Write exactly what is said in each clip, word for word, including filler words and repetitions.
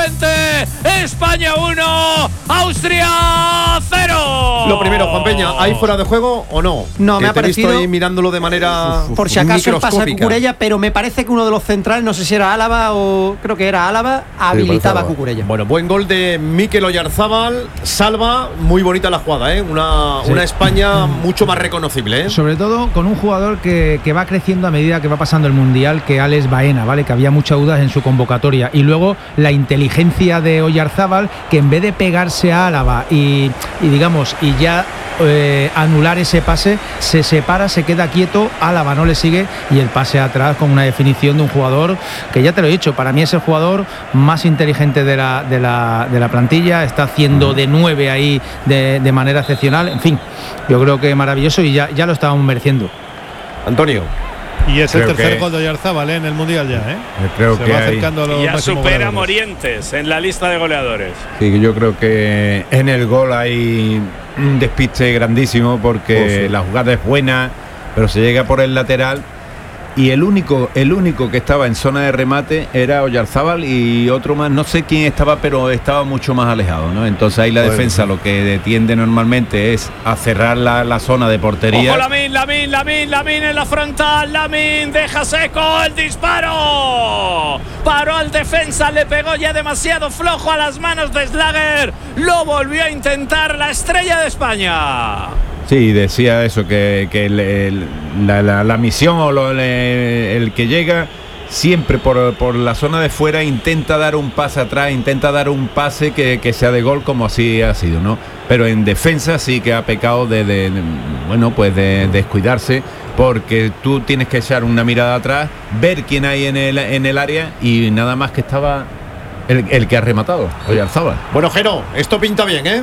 potente. España uno, Austria cero. Lo primero, Juan Peña, ¿hay fuera de juego o no? No, que me ha te he visto parecido ahí mirándolo de manera por si acaso el pase a microscópica. Cucurella, pero me parece que uno de los centrales, no sé si era Álava o creo que era Álava, habilitaba a Cucurella. Bueno, buen gol de Mikel Oyarzábal, salva, muy bonita la jugada, ¿eh? Una, Sí. una España mucho más reconocible, ¿eh? Sobre todo con un jugador que, que va creciendo a medida que va pasando el Mundial, que Alex Baena, ¿vale? Que había muchas dudas en su convocatoria. Y luego la inteligencia de Oyarzábal, que en vez de pegarse a Álava y, y digamos, y ya eh, anular ese pase, se separa, se queda quieto, Álava no le sigue y el pase atrás con una definición de un jugador que ya te lo he dicho, para mí es el jugador más inteligente de la, de la, de la plantilla, está haciendo de nueve ahí de, de manera excepcional, en fin, yo creo que maravilloso y ya, ya lo estábamos mereciendo. Antonio. Y es Creo el tercer que- gol de Oyarzábal, ¿eh? En el Mundial ya, ¿eh? Creo Se que va hay- acercando a los Y ya máximos supera a goleadores. Morientes en la lista de goleadores. Sí, yo creo que en el gol hay un despiste grandísimo porque Oh, sí. la jugada es buena, pero se llega por el lateral y el único, el único que estaba en zona de remate era Oyarzábal y otro más, no sé quién estaba, pero estaba mucho más alejado, ¿no? Entonces ahí la Bueno, defensa sí. lo que tiende normalmente es a cerrar la, la zona de portería. Ojo, Lamin, Lamin, Lamin, Lamin en la frontal. Lamin deja seco el disparo. Paró al defensa, le pegó ya demasiado flojo a las manos de Slager. Lo volvió a intentar la estrella de España. Sí, decía eso, que, que el- el- la, la- la misión o lo- el, el que llega siempre por, por la zona de fuera intenta dar un pase atrás, intenta dar un pase que, que sea de gol como así ha sido, ¿no? Pero en defensa sí que ha pecado de, de- de- bueno, pues de descuidarse, porque tú tienes que echar una mirada atrás, ver quién hay en el, en el área y nada más que estaba el, el que ha rematado, Oyarzábal. Bueno, Jero, esto pinta bien, ¿eh?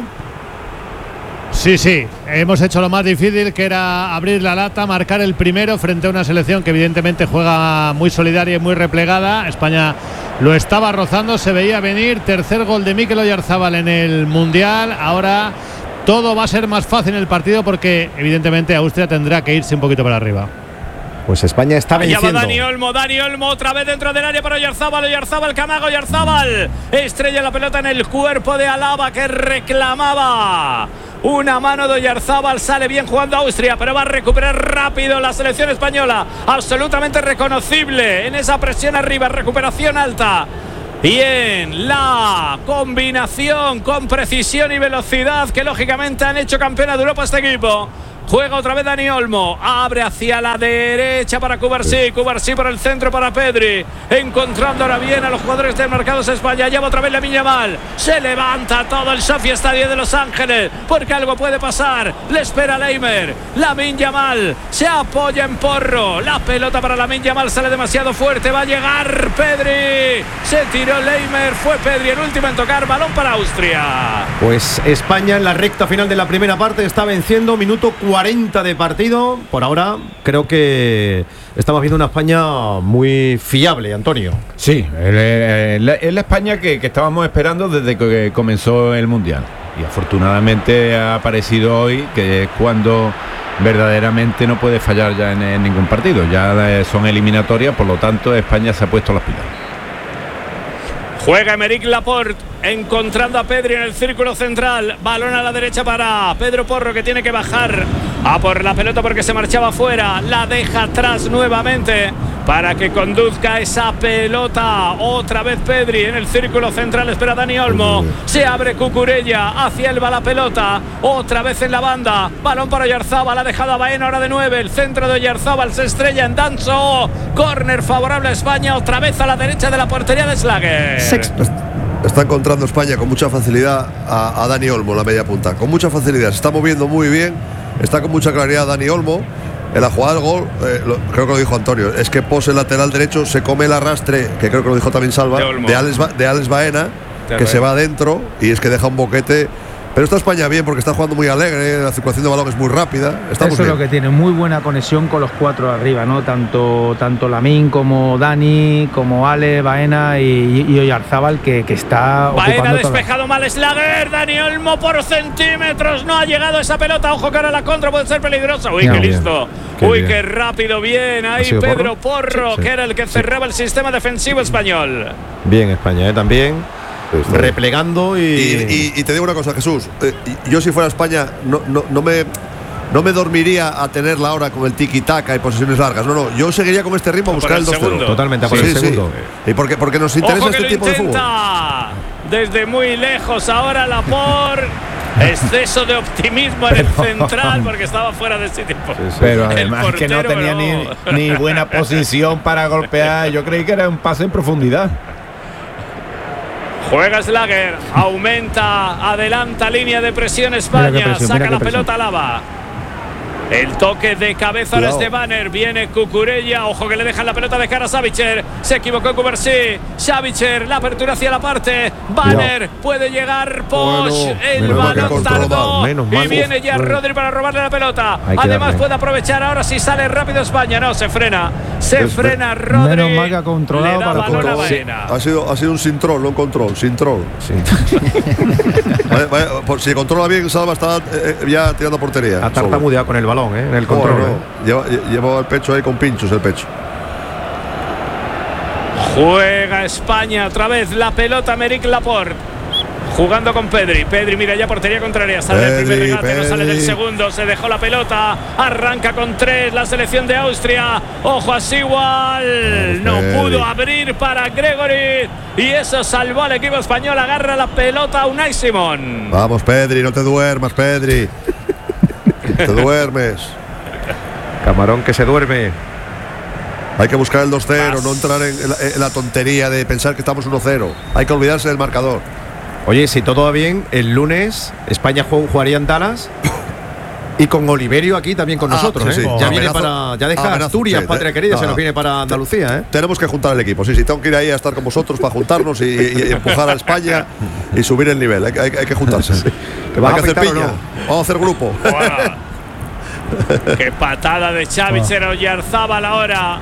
Sí, sí, hemos hecho lo más difícil, que era abrir la lata, marcar el primero frente a una selección que evidentemente juega muy solidaria y muy replegada. España lo estaba rozando, se veía venir. Tercer gol de Mikel Oyarzábal en el Mundial. Ahora todo va a ser más fácil en el partido porque evidentemente Austria tendrá que irse un poquito para arriba. Pues España está Allá va venciendo. Dani Olmo, Dani Olmo otra vez dentro del área para Oyarzábal, Oyarzábal, Camago, Oyarzábal. Estrella la pelota en el cuerpo de Alaba que reclamaba una mano de Oyarzábal. Sale bien jugando Austria, pero va a recuperar rápido la selección española. Absolutamente reconocible en esa presión arriba, recuperación alta. Y en la combinación con precisión y velocidad que lógicamente han hecho campeona de Europa este equipo. Juega otra vez Dani Olmo, abre hacia la derecha para Cubarsí, Cubarsí por el centro para Pedri, encontrando ahora bien a los jugadores desmarcados España. Lleva otra vez Lamine Yamal, se levanta todo el Sophie Stadium de Los Ángeles porque algo puede pasar. Le espera Leimer, Lamine Yamal se apoya en Porro, la pelota para Lamine Yamal sale demasiado fuerte, va a llegar Pedri, se tiró Leimer, fue Pedri el último en tocar, balón para Austria. Pues España en la recta final de la primera parte está venciendo, minuto cuarenta de partido. Por ahora creo que estamos viendo una España muy fiable, Antonio. Sí, es la, es la España que, que estábamos esperando desde que comenzó el Mundial. Y afortunadamente ha aparecido hoy, que es cuando verdaderamente no puede fallar ya en, en ningún partido. Ya son eliminatorias, por lo tanto España se ha puesto las pilas. Juega Emerick Laporte, encontrando a Pedri en el círculo central. Balón a la derecha para Pedro Porro, que tiene que bajar a por la pelota porque se marchaba fuera. La deja atrás nuevamente para que conduzca esa pelota. Otra vez Pedri en el círculo central. Espera Dani Olmo. Se abre Cucurella. Hacia él va la pelota. Otra vez en la banda. Balón para Oyarzábal. Ha dejado a Baena ahora de nueve. El centro de Oyarzábal se estrella en Danso. Córner favorable a España. Otra vez a la derecha de la portería de Slager. Sexto. Está encontrando España con mucha facilidad a, a Dani Olmo, la media punta. Con mucha facilidad. Se está moviendo muy bien. Está con mucha claridad Dani Olmo. En la jugada del gol, eh, lo, creo que lo dijo Antonio, es que pose el lateral derecho, se come el arrastre, que creo que lo dijo también Salva, De Olmo. de Alex, Ba- de Alex Baena, De que se Baena. va adentro y es que deja un boquete. Pero está España bien porque está jugando muy alegre, la circulación de balón es muy rápida. Está muy Eso es lo bien. que tiene, muy buena conexión con los cuatro arriba, ¿no? Tanto, tanto Lamine como Dani, como Ale, Baena y, y Oyarzábal, que, que está Baena ocupando toda- despejado mal Slager. Dani Olmo por centímetros. No ha llegado esa pelota. Ojo que ahora la contra puede ser peligrosa. Uy, No, qué bien. listo. Qué Uy, bien. qué rápido. Bien. ¿Ha Ahí sido Pedro Porro, Sí, sí. que era el que cerraba el sistema defensivo español. Bien España, ¿eh? También. replegando y... Y, y, y te digo una cosa, Jesús. Eh, yo si fuera España no, no, no me... No me dormiría a tenerla ahora con el tiki-taka y posesiones largas. No, no, yo seguiría con este ritmo a buscar el dos cero. Totalmente, a por sí, el segundo. Sí. Y porque, porque nos interesa Ojo que este tipo intenta. de fútbol. Desde muy lejos ahora Laporte. Exceso de optimismo en el central porque estaba fuera de sitio. Sí, sí. Pero además portero, que no tenía no. Ni, ni buena posición para golpear. Yo creí que era un pase en profundidad. Juega Schlager, aumenta, adelanta línea de presión España, presión, saca la pelota Alaba. El toque de cabeza es de Banner. Viene Cucurella. Ojo que le dejan la pelota de cara a Savicer. Se equivocó Cubarsí. Savicer, la apertura hacia la parte. Banner no. puede llegar Posch. Bueno, el balón tardó. Y viene ya bueno. Rodri para robarle la pelota. Además darle. puede aprovechar ahora si sale rápido España. No, se frena. Se es frena Rodri. Menos mal que ha controlado le da para balón a sí. ha, sido, ha sido un sin troll, no un control. Sin troll. Sí. vale, vale, por, si controla bien, Salva está eh, ya tirando portería. Ha tartamudeado con el balón. Eh, en el control. Oh, no. lleva, lleva el pecho ahí con pinchos el pecho. Juega España otra vez la pelota Aymeric Laporte. Jugando con Pedri. Pedri mira ya portería contraria. Sale Pedri, el primer regate, Pedri. No sale del segundo. Se dejó la pelota. Arranca con tres la selección de Austria. Ojo a Sigual. No Pedri. pudo abrir para Gregory. Y eso salvó al equipo español. Agarra la pelota a Unai Simón. Vamos, Pedri, no te duermas, Pedri. Te duermes. Camarón que se duerme. Hay que buscar el dos cero, no entrar en la, en la tontería de pensar que estamos uno cero. Hay que olvidarse del marcador. Oye, si todo va bien, el lunes España jugaría en Dallas y con Oliverio aquí también con ah, nosotros. Sí, ¿eh? sí. Ya oh, viene para. Ya deja amenazo, Asturias, sí, patria querida, no, se nos viene para Andalucía. ¿eh? Tenemos que juntar el equipo. Sí, sí, tengo que ir ahí a estar con vosotros para juntarnos y, y, y empujar a España y subir el nivel. Hay, hay, hay que juntarse. Sí. ¿Te vas hay a que hacer piña? No? Vamos a hacer grupo. Qué patada de Xavi oh. Oyarzábal ahora.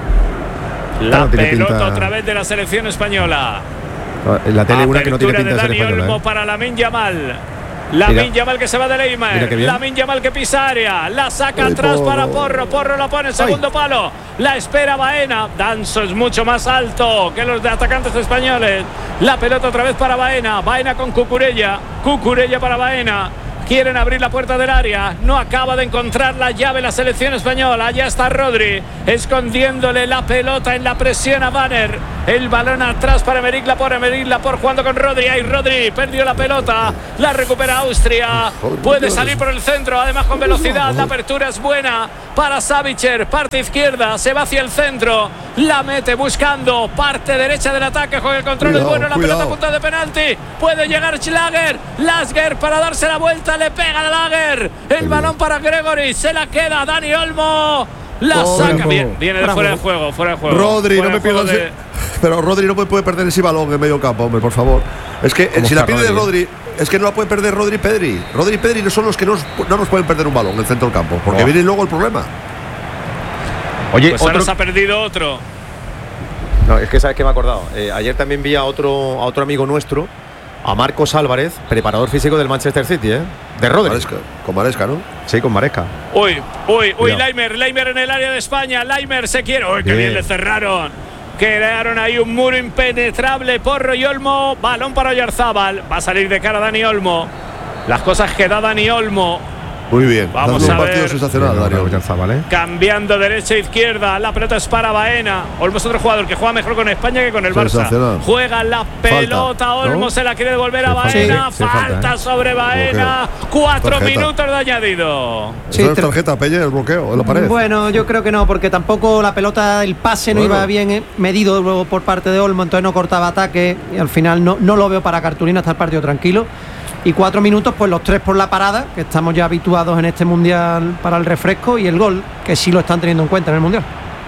La no, pelota pinta... otra vez de la selección española. La tele una que no tiene pinta de, de Dani española, Olmo ¿eh? para Lamine Yamal. Lamine Yamal que se va de Neymar. Lamine Yamal que pisa área. La saca Ay, atrás porro. para Porro. Porro la pone en segundo Ay. palo. La espera Baena. Danso es mucho más alto que los de atacantes españoles. La pelota otra vez para Baena. Baena con Cucurella. Cucurella para Baena. Quieren abrir la puerta del área. No acaba de encontrar la llave la selección española. Allá está Rodri escondiéndole la pelota en la presión a Banner. El balón atrás para Aymeric Laporte. Aymeric Laporte jugando con Rodri. Ahí Rodri perdió la pelota. La recupera Austria. Puede salir por el centro. Además con velocidad. La apertura es buena para Savicer. Parte izquierda. Se va hacia el centro. La mete buscando parte derecha del ataque. Juega el control. Cuidado, es bueno. La cuidado. pelota a punto de penalti. Puede llegar Schlager. Lasger para darse la vuelta. Le pega a Lager. El balón para Gregory. Se la queda Dani Olmo. La oh, saca bien. Viene de fuera de juego. Fuera de juego. Rodri, fuera no me pierdas. De... Pero Rodri no puede perder ese balón en medio campo, hombre, por favor. Es que si la pierde Rodri, es que no la puede perder Rodri y Pedri. Rodri y Pedri no son los que nos, no nos pueden perder un balón en el centro del campo. Porque oh. viene luego el problema. Oye, pues otro... ahora se ha perdido otro. No, es que sabes que me he acordado. Eh, ayer también vi a otro, a otro amigo nuestro, a Marcos Álvarez, preparador físico del Manchester City, ¿eh? De Rodri. Maresca, con Maresca, ¿no? Sí, con Maresca. Uy, uy, uy, Laimer, Laimer en el área de España. Laimer se quiere. Uy, qué bien, bien le cerraron. Crearon ahí un muro impenetrable. Porro y Olmo. Balón para Oyarzábal. Va a salir de cara Dani Olmo. Las cosas que da Dani Olmo. Muy bien. Vamos Dando a un partido ver. sensacional, Dani Oyarzábal, ¿eh? Cambiando derecha e izquierda. La pelota es para Baena. Olmo es otro jugador que juega mejor con España que con el Barça. Juega la pelota. Falta, Olmo ¿no? se la quiere devolver a Baena. Sí, falta, falta ¿eh? sobre Baena. Cuatro tarjeta. minutos de añadido. Sí, ¿es tarjeta, Peña, el bloqueo en la pared? Bueno, yo creo que no, porque tampoco la pelota, el pase bueno. no iba bien eh, medido luego por parte de Olmo, entonces no cortaba ataque y al final no, no lo veo para cartulina hasta el partido tranquilo. Y cuatro minutos, pues los tres por la parada, que estamos ya habituados en este mundial para el refresco, y el gol, que sí lo están teniendo en cuenta en el mundial.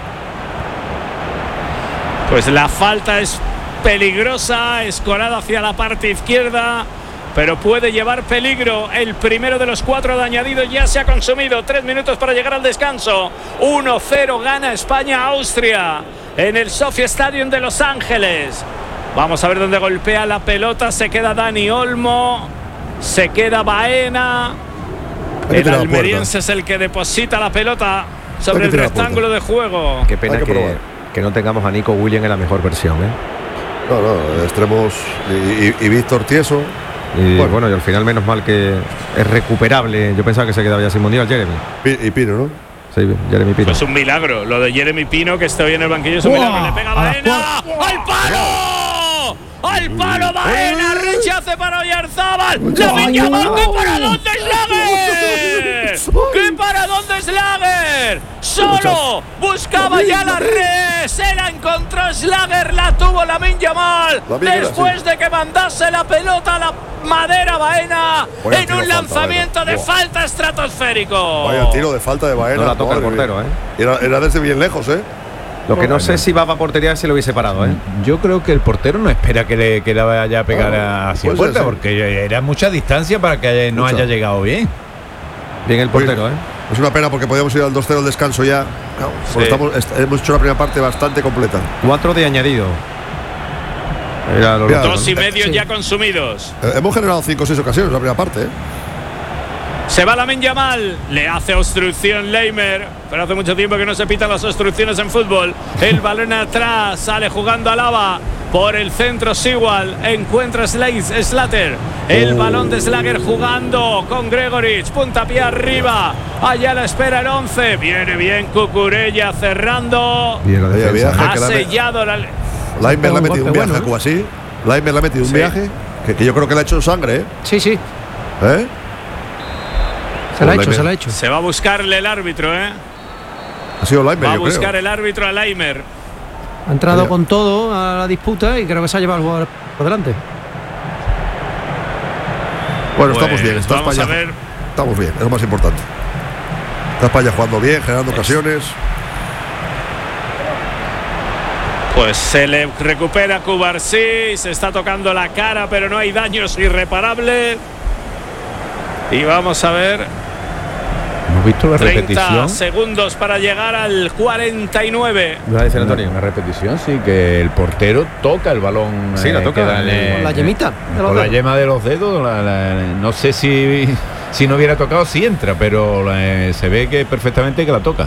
Pues la falta es peligrosa, escorada hacia la parte izquierda, pero puede llevar peligro. El primero de los cuatro de añadido ya se ha consumido. Tres minutos para llegar al descanso. uno cero gana España a Austria en el Sophie Stadium de Los Ángeles. Vamos a ver dónde golpea la pelota. Se queda Dani Olmo. Se queda Baena. El almeriense es el que deposita la pelota sobre el rectángulo de juego. Qué pena que, que, que no tengamos a Nico Williams en la mejor versión, ¿eh? No, no, extremos y, y, y Víctor Tieso. Y Bueno. bueno. y al final menos mal que es recuperable. Yo pensaba que se quedaba ya sin mundial, Jeremy. Pi- y Pino, ¿no? Sí, Jeremy Pino. Pues un milagro. Lo de Jeremy Pino, que está hoy en el banquillo, es un ¡Uah! milagro. Le pega A la Baena. ¡Al palo! ¡Al palo Baena! Rechace para Oyarzábal. ¡Lamine Yamal! ¡Qué para dónde es Lager! ¡Qué para dónde es Lager! Solo buscaba ya la red. Se la encontró Slager. La tuvo Lamine Yamal. Lamine era, Después de que mandase la pelota a la madera Baena Vaya en tiro un falta, lanzamiento Baena. de Buah. falta estratosférico. Vaya tiro de falta de Baena. No la toca el madre portero, mía. ¿eh? Era, era desde bien lejos, ¿eh? Lo que no sé si va a portería si lo hubiese parado, ¿eh? Yo creo que el portero no espera que le, que la vaya a pegar Ah, hacia puede puerta, ser, sí. porque era mucha distancia para que no Mucha. haya llegado bien. Bien el portero, ¿eh? Es una pena porque podíamos ir al dos cero al descanso ya. Claro, porque Sí. estamos, est- hemos hecho la primera parte bastante completa. Cuatro de añadido. Era lo Mira, lógico, Dos ¿no? y medio Sí. ya consumidos. Eh, hemos generado cinco o seis ocasiones en la primera parte, ¿eh? Se va Lamine Yamal, le hace obstrucción Leimer, pero hace mucho tiempo que no se pitan las obstrucciones en fútbol. El balón atrás, sale jugando Alaba por el centro Sewell, encuentra Slater, Slater. El balón de Slager jugando con Gregorich, puntapié arriba, allá la espera el once, viene bien Cucurella cerrando, Bien la Oye, defensa. viaje. ha que la- sellado la... Laimer le ha un metido un golpe viaje bueno, a Kouassi. Laimer le ha metido un Sí. viaje que, que yo creo que le ha hecho en sangre, ¿eh? Sí, sí, ¿Eh? se la ha Pues hecho, Leimer. se la ha hecho. Se va a buscarle el árbitro, ¿eh? Ha sido Laimer, Va a yo buscar creo. el árbitro a Leimer. Ha entrado Oye. con todo a la disputa y creo que se ha llevado el jugador por delante. Bueno, Pues estamos bien. Está vamos a España. ver. Estamos bien, es lo más importante. Está España jugando bien, generando ocasiones. Pues se le recupera Cubarsí, se está tocando la cara, pero no hay daños irreparables. Y vamos a ver, ¿Hemos visto la treinta repetición? segundos para llegar al cuarenta y nueve. ¿Lo va a decir Antonio? Una repetición, sí, que el portero toca el balón. Sí, la toca, queda en eh, el- con la yemita de los Con la dedos. yema de los dedos. la- la- no sé si, si no hubiera tocado, si entra, pero eh, se ve que perfectamente que la toca.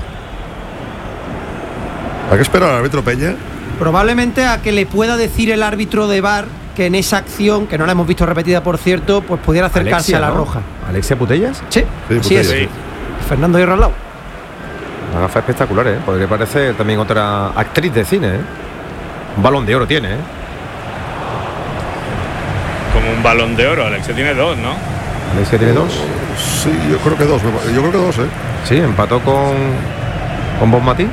Hay que esperar al árbitro Peña. Probablemente a que le pueda decir el árbitro de V A R que en esa acción, que no la hemos visto repetida por cierto, pues pudiera acercarse Alexia, a la ¿no? roja. ¿Alexia Putellas? Sí, Sí, así es. Putellas, Sí. Fernando Hierro al lado. Una gafa espectacular, ¿eh? Podría parecer también otra actriz de cine, ¿eh? Un balón de oro tiene, ¿eh? Como un balón de oro, Alex, tiene dos, ¿no? Alexia tiene dos. Sí, yo creo que dos. me pa- Yo creo que dos, ¿eh? Sí, empató con, con Bob Matí.